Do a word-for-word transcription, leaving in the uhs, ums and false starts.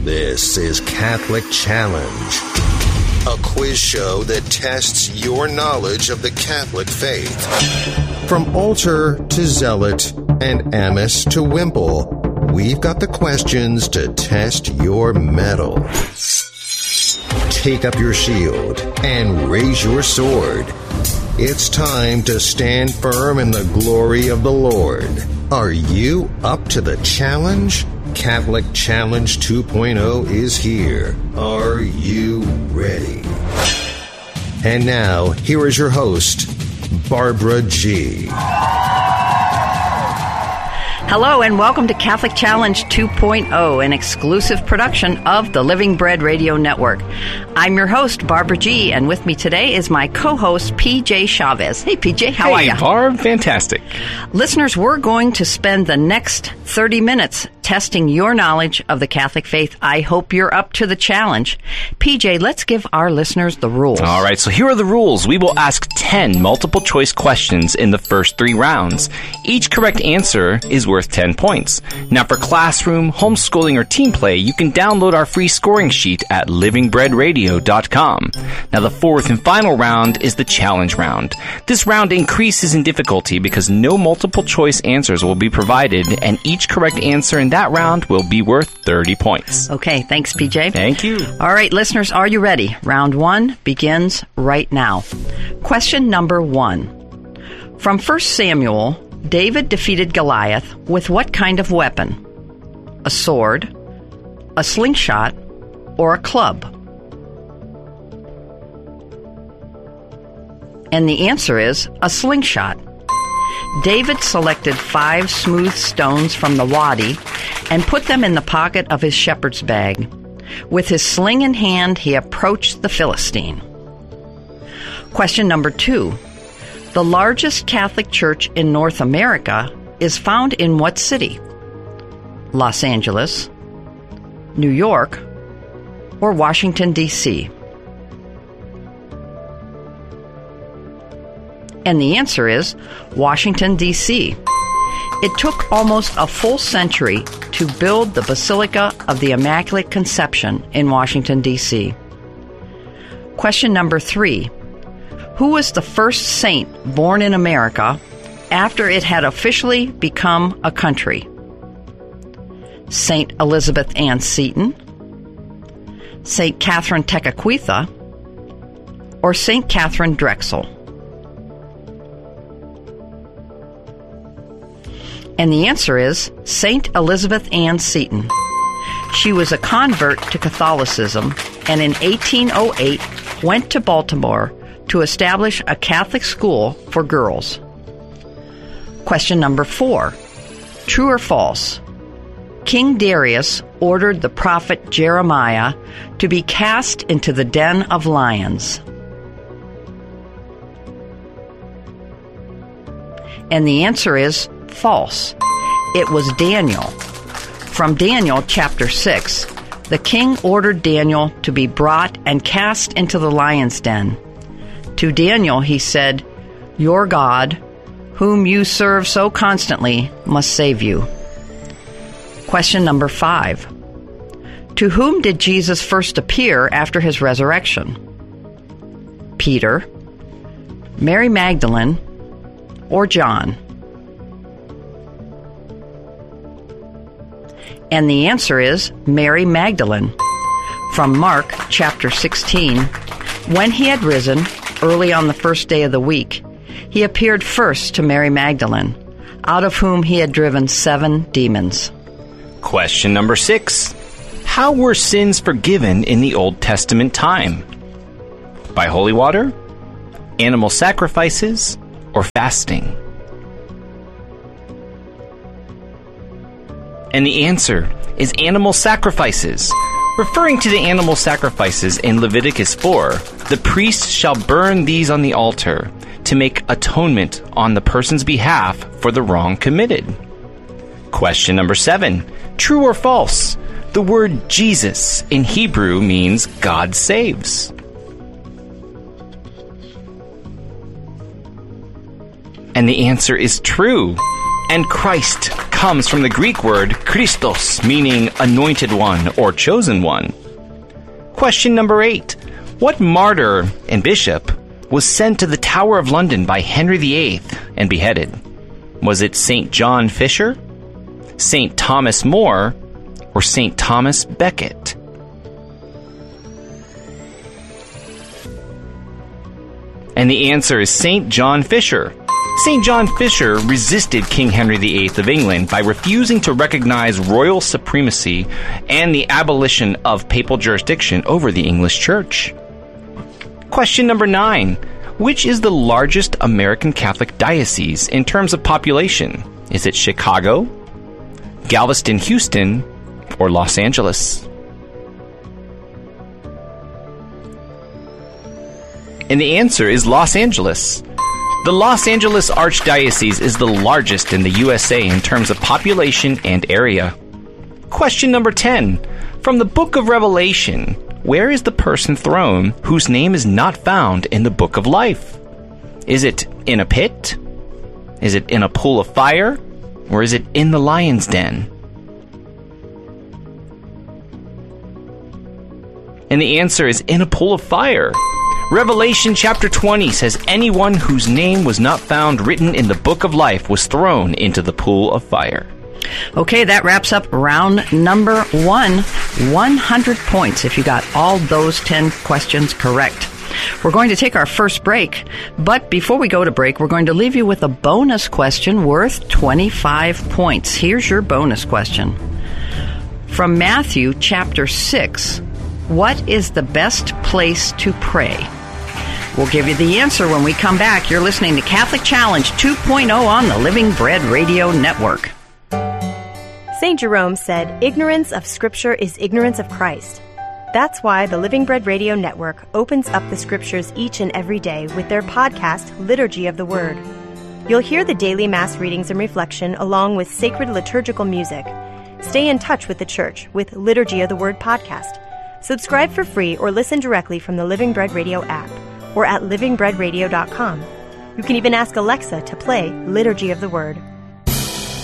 This is Catholic Challenge, a quiz show that tests your knowledge of the Catholic faith. From altar to zealot and amice to wimple, we've got the questions to test your mettle. Take up your shield and raise your sword. It's time to stand firm in the glory of the Lord. Are you up to the challenge? Catholic Challenge two point oh is here. Are you ready? And now, here is your host, Barbara G. Hello and welcome to Catholic Challenge two point oh, an exclusive production of the Living Bread Radio Network. I'm your host, Barbara G., and with me today is my co-host, P J Chavez. Hey, P J, how hey, are you? Hey, Barb, fantastic. Listeners, we're going to spend the next thirty minutes testing your knowledge of the Catholic faith. I hope you're up to the challenge. P J, let's give our listeners the rules. All right, so here are the rules. We will ask ten multiple-choice questions in the first three rounds. Each correct answer is worth ten points. Now, for classroom, homeschooling, or team play, you can download our free scoring sheet at living bread radio dot com. Now, the fourth and final round is the challenge round. This round increases in difficulty because no multiple-choice answers will be provided, and each correct answer in that round will be worth thirty points. Okay, thanks, P J. Thank you. All right, listeners, are you ready? Round one begins right now. Question number one. From First Samuel, David defeated Goliath with what kind of weapon? A sword, a slingshot, or a club? And the answer is a slingshot. David selected five smooth stones from the wadi and put them in the pocket of his shepherd's bag. With his sling in hand, he approached the Philistine. Question number two. The largest Catholic church in North America is found in what city? Los Angeles, New York, or Washington, D C? And the answer is Washington, D C. It took almost a full century to build the Basilica of the Immaculate Conception in Washington, D C. Question number three. Who was the first saint born in America after it had officially become a country? Saint Elizabeth Ann Seton, Saint Catherine Tekakwitha, or Saint Catherine Drexel? And the answer is Saint Elizabeth Ann Seton. She was a convert to Catholicism and in eighteen oh eight went to Baltimore to establish a Catholic school for girls. Question number four. True or false? King Darius ordered the prophet Jeremiah to be cast into the den of lions. And the answer is false. It was Daniel. From Daniel chapter six, the king ordered Daniel to be brought and cast into the lion's den. To Daniel he said, "Your God, whom you serve so constantly, must save you." Question number five. To whom did Jesus first appear after his resurrection? Peter, Mary Magdalene, or John? And the answer is Mary Magdalene. From Mark chapter sixteen, when he had risen early on the first day of the week, he appeared first to Mary Magdalene, out of whom he had driven seven demons. Question number six. How were sins forgiven in the Old Testament time? By holy water, animal sacrifices, or fasting? And the answer is animal sacrifices. Referring to the animal sacrifices in Leviticus four, the priest shall burn these on the altar to make atonement on the person's behalf for the wrong committed. Question number seven. True or false? The word Jesus in Hebrew means God saves. And the answer is true. And Christ, comes from the Greek word Christos, meaning anointed one or chosen one. Question number eight. What martyr and bishop was sent to the Tower of London by Henry the Eighth and beheaded? Was it Saint John Fisher, Saint Thomas More, or Saint Thomas Becket? And the answer is Saint John Fisher. Saint John Fisher resisted King Henry the Eighth of England by refusing to recognize royal supremacy and the abolition of papal jurisdiction over the English Church. Question number nine. Which is the largest American Catholic diocese in terms of population? Is it Chicago, Galveston, Houston, or Los Angeles? And the answer is Los Angeles. The Los Angeles Archdiocese is the largest in the U S A in terms of population and area. Question number ten. From the book of Revelation, where is the person thrown whose name is not found in the book of life? Is it in a pit? Is it in a pool of fire? Or is it in the lion's den? And the answer is in a pool of fire. Revelation chapter twenty says anyone whose name was not found written in the book of life was thrown into the pool of fire. Okay, that wraps up round number one. one hundred points if you got all those ten questions correct. We're going to take our first break, but before we go to break, we're going to leave you with a bonus question worth twenty-five points. Here's your bonus question. From Matthew chapter six, what is the best place to pray? We'll give you the answer when we come back. You're listening to Catholic Challenge two point oh on the Living Bread Radio Network. Saint Jerome said, "Ignorance of Scripture is ignorance of Christ." That's why the Living Bread Radio Network opens up the Scriptures each and every day with their podcast, Liturgy of the Word. You'll hear the daily Mass readings and reflection along with sacred liturgical music. Stay in touch with the Church with Liturgy of the Word podcast. Subscribe for free or listen directly from the Living Bread Radio app or at living bread radio dot com. You can even ask Alexa to play Liturgy of the Word.